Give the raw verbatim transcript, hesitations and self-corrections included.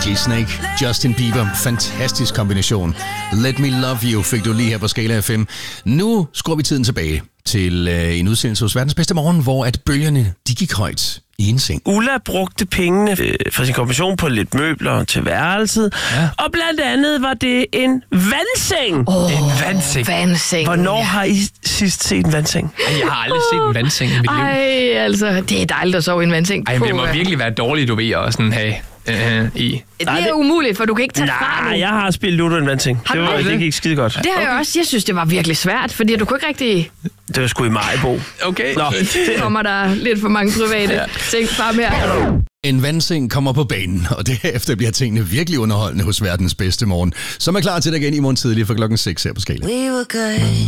D J Snake, Justin Bieber, fantastisk kombination. Let Me Love You fik du lige her på Skala F M. Nu skruer vi tiden tilbage til øh, en udsendelse hos Verdens Bedste Morgen, hvor at bølgerne, de gik højt i en seng. Ulla brugte pengene øh, fra sin kombination på lidt møbler til værelset, ja. Og blandt andet var det en vandseng. Oh, en vandseng. vandseng. Hvornår har I sidst set en vandseng? Jeg har aldrig set en vandseng i mit liv. Ej, altså, det er dejligt at sove i en vandseng. Ej, men det må virkelig være dårligt, du ved, at sådan have øh, i. Det er umuligt, for du kan ikke tage fra nu. Nej, jeg har spillet Ludo i en vandseng. Det, var, det gik skide godt. Det har okay. jeg også. Jeg synes, det var virkelig svært, fordi du kunne ikke rigtig... Det var sgu i Majbo. Okay. Nå. Det kommer der lidt for mange private ja. ting frem her. En vandseng kommer på banen, og derefter bliver tingene virkelig underholdende hos Verdens Bedste Morgen, som er klar til dig igen i morgen tidlig for klokken seks her på Skala.